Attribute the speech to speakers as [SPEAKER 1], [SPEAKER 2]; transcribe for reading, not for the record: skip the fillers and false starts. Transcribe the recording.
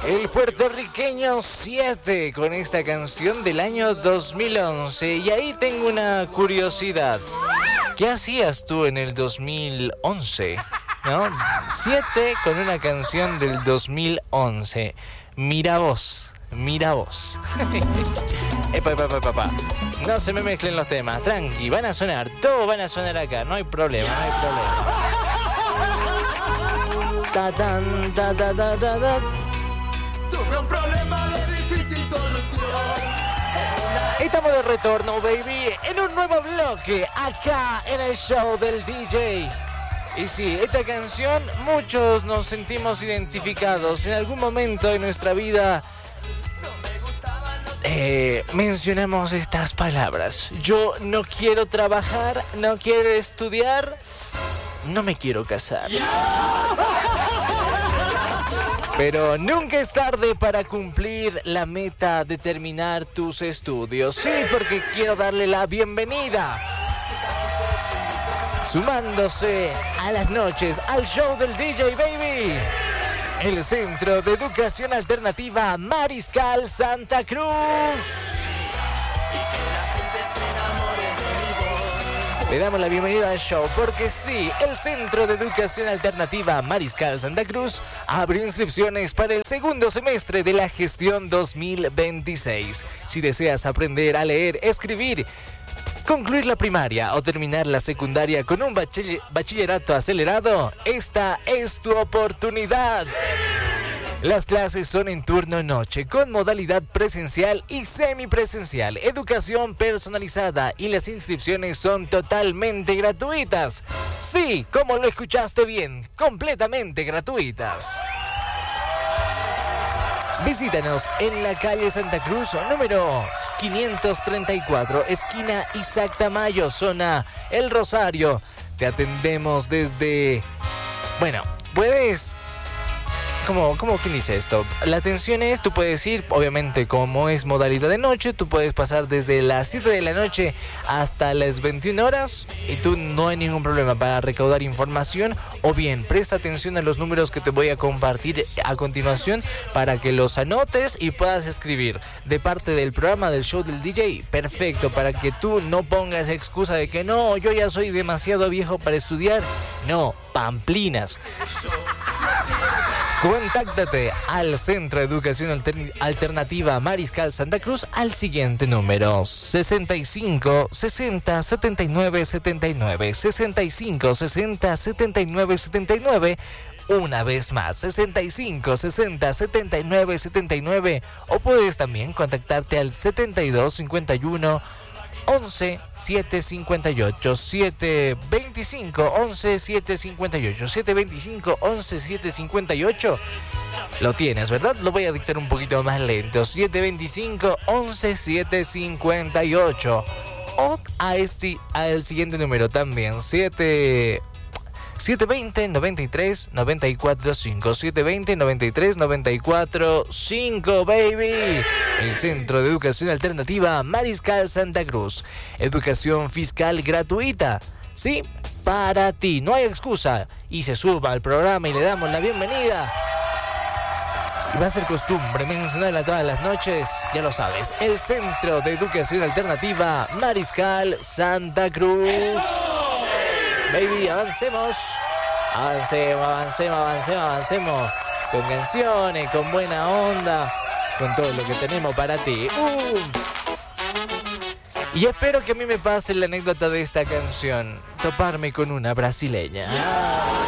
[SPEAKER 1] El puertorriqueño 7 con esta canción del año 2011. Y ahí tengo una curiosidad. ¿Qué hacías tú en el 2011? ¿No? 7 con una canción del 2011. Mira vos, mira vos. Epa. No se me mezclen los temas, tranqui, van a sonar, todos van a sonar acá, no hay problema, no hay problema. Ta.
[SPEAKER 2] Tuve un problema de difícil solución.
[SPEAKER 1] Estamos de retorno, baby, en un nuevo bloque, acá en el show del DJ. Y sí, esta canción, muchos nos sentimos identificados. En algún momento de nuestra vida mencionamos estas palabras. Yo no quiero trabajar, no quiero estudiar, no me quiero casar. Pero nunca es tarde para cumplir la meta de terminar tus estudios. Sí, porque quiero darle la bienvenida, sumándose a las noches al show del DJ, baby, el Centro de Educación Alternativa Mariscal Santa Cruz. Le damos la bienvenida al show porque sí, el Centro de Educación Alternativa Mariscal Santa Cruz abrió inscripciones para el segundo semestre de la gestión 2026. Si deseas aprender a leer, escribir, concluir la primaria o terminar la secundaria con un bachillerato acelerado, esta es tu oportunidad. Las clases son en turno noche, con modalidad presencial y semipresencial, educación personalizada y las inscripciones son totalmente gratuitas. Sí, como lo escuchaste bien, completamente gratuitas. Visítanos en la calle Santa Cruz, número 534, esquina Isaac Tamayo, zona El Rosario. Te atendemos desde... Bueno, puedes... ¿Cómo quien dice esto? La atención es, tú puedes ir, obviamente como es modalidad de noche, tú puedes pasar desde las 7 de la noche hasta las 21 horas y tú no hay ningún problema para recaudar información, o bien presta atención a los números que te voy a compartir a continuación para que los anotes y puedas escribir de parte del programa del show del DJ. Perfecto, para que tú no pongas excusa de que no, yo ya soy demasiado viejo para estudiar. No, pamplinas. Contáctate al Centro de Educación Alternativa Mariscal Santa Cruz al siguiente número: 65 60 79 79, 65 60 79 79. Una vez más, 65 60 79 79, o puedes también contactarte al 72 51 11 758 725 11 758 725 11 758. Lo tienes, ¿verdad? Lo voy a dictar un poquito más lento. 725 11 758. O al siguiente número también, 720 93 94 5, 720 93 94 5, baby. El Centro de Educación Alternativa Mariscal Santa Cruz. Educación fiscal gratuita. Sí, para ti, no hay excusa. Y se suba al programa y le damos la bienvenida. Y va a ser costumbre mencionarla todas las noches, ya lo sabes. El Centro de Educación Alternativa Mariscal Santa Cruz. Baby, avancemos. Avancemos. Con canciones, con buena onda, con todo lo que tenemos para ti. Y espero que a mí me pase la anécdota de esta canción: toparme con una brasileña.